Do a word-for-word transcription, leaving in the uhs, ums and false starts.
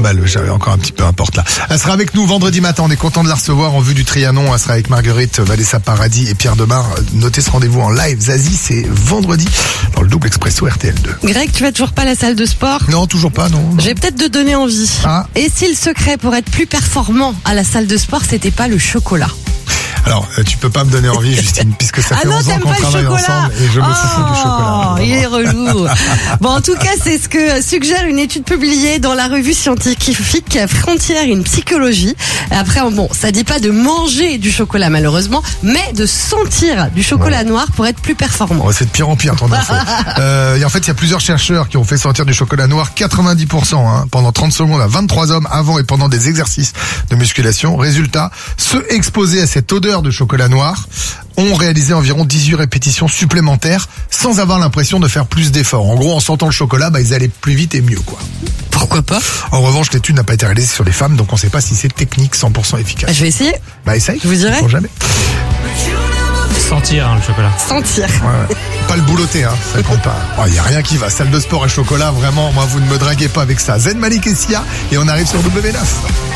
bah le j'avais encore un petit peu importe là. Elle sera avec nous vendredi matin, on est content de la recevoir en vue du Trianon. Elle sera avec Marguerite, Vanessa Paradis et Pierre Demar. Notez ce rendez-vous en live. Zazie, c'est vendredi dans le double expresso R T L deux. Greg, tu vas toujours pas à la salle de sport ? Non, toujours pas, non. non. Je vais peut-être te donner envie. Ah. Et si le secret pour être plus performant à la salle de sport, c'était pas le chocolat ? Alors, euh, tu peux pas me donner envie, Justine, puisque ça Ah fait non, onze ans t'aimes qu'on pas le travaille chocolat ensemble et je me oh, fous du chocolat. Il est relou. Bon, en tout cas, c'est ce que suggère une étude publiée dans la revue scientifique Frontières in Psychologie. Après, bon, ça dit pas de manger du chocolat malheureusement, mais de sentir du chocolat noir pour être plus performant. Oh, c'est de pire en pire ton info. euh, et en fait, il y a plusieurs chercheurs qui ont fait sentir du chocolat noir quatre-vingt-dix pour cent hein, pendant trente secondes à vingt-trois hommes avant et pendant des exercices de musculation. Résultat, ceux exposés à cette odeur de chocolat noir ont réalisé environ dix-huit répétitions supplémentaires sans avoir l'impression de faire plus d'efforts. En gros, en sentant le chocolat, bah, ils allaient plus vite et mieux, quoi. Pourquoi pas ? En revanche, l'étude n'a pas été réalisée sur les femmes, donc on ne sait pas si c'est technique cent pour cent efficace. Je vais essayer. Bah, essaye. Je vous dirai. Faut jamais. Sentir hein, le chocolat. Sentir. Ouais, ouais. Pas le boulotter, hein, ça compte pas. Il oh, y a rien qui va. Salle de sport et chocolat, vraiment, moi, vous ne me draguez pas avec ça. Zen Malik et Sia, et on arrive sur W neuf.